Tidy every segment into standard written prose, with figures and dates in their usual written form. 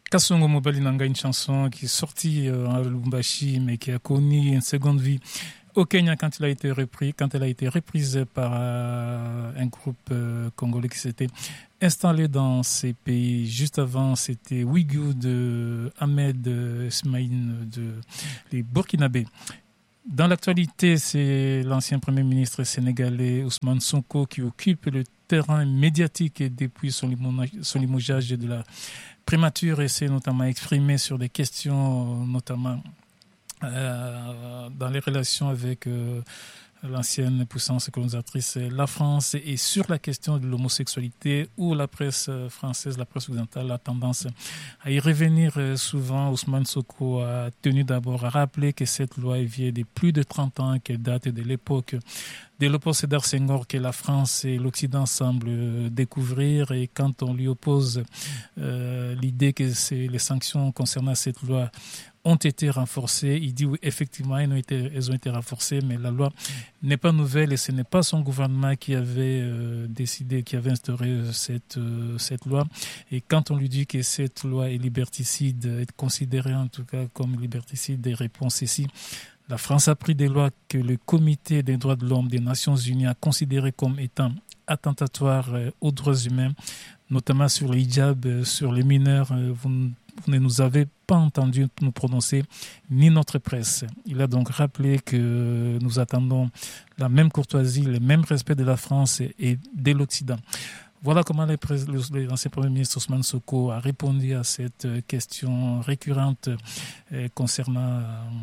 Kasongo Mobali Nanga, une chanson qui est sortie à Lubumbashi, mais qui a connu une seconde vie au Kenya quand elle a été reprise par un groupe congolais qui s'était installé dans ces pays. Juste avant, c'était Ouigou de Ahmed Ismaïl de les Burkinabés. Dans l'actualité, c'est l'ancien Premier ministre sénégalais Ousmane Sonko qui occupe le terrain médiatique depuis son limogeage de la primature et s'est notamment exprimé sur des questions, notamment dans les relations avec l'ancienne puissance colonisatrice, la France, et sur la question de l'homosexualité où la presse française, la presse occidentale a tendance à y revenir souvent. Ousmane Sonko a tenu d'abord à rappeler que cette loi est vieille de plus de 30 ans, qu'elle date de l'époque de Léopold Sédar Senghor, que la France et l'Occident semblent découvrir, et quand on lui oppose l'idée que les sanctions concernant cette loi ont été renforcées, il dit oui, effectivement, elles ont été renforcées, mais la loi n'est pas nouvelle et ce n'est pas son gouvernement qui avait décidé, qui avait instauré cette loi. Et quand on lui dit que cette loi est liberticide, est considérée en tout cas comme liberticide, des réponses ici. La France a pris des lois que le Comité des droits de l'homme des Nations Unies a considérées comme étant attentatoires aux droits humains, notamment sur le hijab, sur les mineurs. Vous ne nous avez pas entendu nous prononcer, ni notre presse. Il a donc rappelé que nous attendons la même courtoisie, le même respect de la France et de l'Occident. Voilà comment l'ancien Premier ministre Ousmane Sonko a répondu à cette question récurrente concernant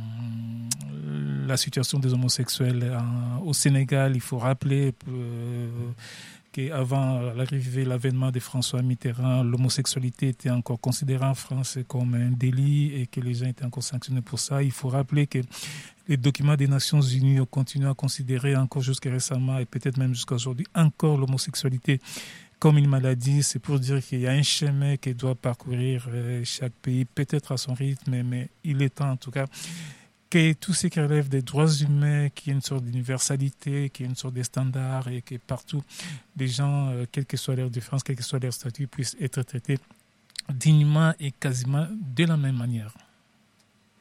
la situation des homosexuels au Sénégal. Il faut rappeler qu'avant l'avènement de François Mitterrand, l'homosexualité était encore considérée en France comme un délit et que les gens étaient encore sanctionnés pour ça. Il faut rappeler que les documents des Nations Unies ont continué à considérer encore jusqu'à récemment et peut-être même jusqu'à aujourd'hui encore l'homosexualité comme une maladie. C'est pour dire qu'il y a un chemin que doit parcourir chaque pays, peut-être à son rythme, mais il est temps en tout cas que tout ce qui relève des droits humains, qu'il y ait une sorte d'universalité, qu'il y ait une sorte de standard et que partout les gens, quelle que soit leur différence, quel que soit leur statut, puissent être traités dignement et quasiment de la même manière.